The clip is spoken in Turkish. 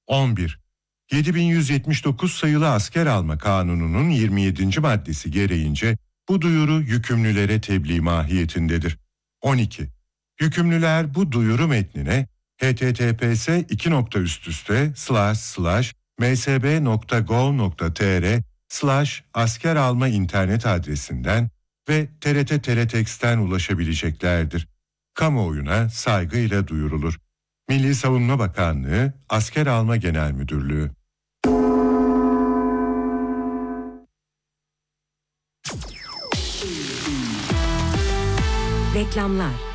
11. 7179 sayılı asker alma kanununun 27. maddesi gereğince bu duyuru yükümlülere tebliğ mahiyetindedir. 12. Yükümlüler bu duyuru metnine https://msb.gov.tr/asker alma internet adresinden ve TRT Teletext'ten ulaşabileceklerdir. Kamuoyuna saygıyla duyurulur. Milli Savunma Bakanlığı, Asker Alma Genel Müdürlüğü. Reklamlar.